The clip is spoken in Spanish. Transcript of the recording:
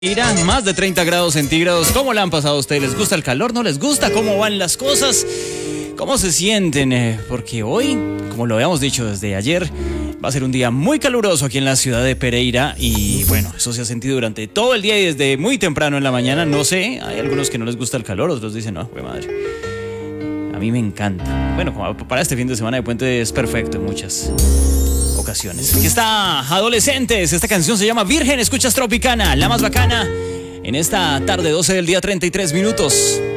Irán más de 30 grados centígrados. ¿Cómo la han pasado a ustedes? ¿Les gusta el calor? ¿No les gusta? ¿Cómo van las cosas? ¿Cómo se sienten? Porque hoy, como lo habíamos dicho desde ayer, va a ser un día muy caluroso aquí en la ciudad de Pereira. Y bueno, eso se ha sentido durante todo el día y desde muy temprano en la mañana. No sé, hay algunos que no les gusta el calor, otros dicen, no, güey madre, a mí me encanta. Bueno, como para este fin de semana de puente es perfecto en muchas ocasiones. Aquí está Adolescentes. Esta canción se llama Virgen. Escuchas Tropicana, la más bacana en esta tarde 12 del día 33 minutos.